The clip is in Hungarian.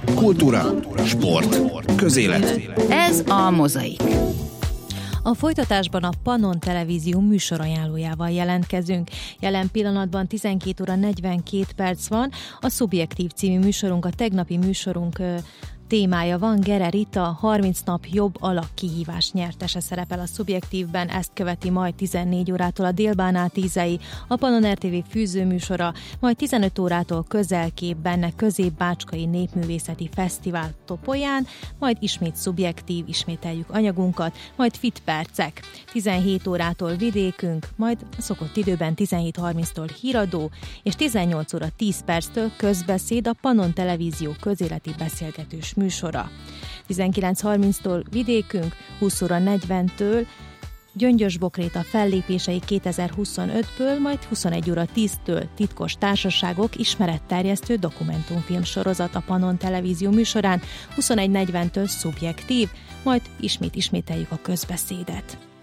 Kultúra, sport, közélet. Ez a Mozaik. A folytatásban a Pannon Televízió műsorajánlójával jelentkezünk. Jelen pillanatban 12 óra 42 perc van. A Szubjektív című műsorunk, a tegnapi műsorunk témája van. Gere Rita, 30 nap jobb alakkihívás nyertese szerepel a Szubjektívben, ezt követi majd 14 órától a Délbánál tízei, a Pannon RTV fűzőműsora, majd 15 órától Közelkép, benne Közép-Bácskai Népművészeti Fesztivál Topolyán, majd ismét Szubjektív, ismételjük anyagunkat, majd Fit percek, 17 órától Vidékünk, majd a szokott időben 17:30-tól Híradó, és 18 óra 10 perctől Közbeszéd, a Pannon Televízió közéleti beszélgetős műsora. 19:30-tól Vidékünk, 20 óra 40-től Gyöngyös Bokréta fellépései 2025-ből, majd 21 óra 10-től Titkos társaságok ismeretterjesztő dokumentumfilm sorozat a Pannon Televízió műsorán, 21:40-től Szubjektív, majd ismételjük a Közbeszédet.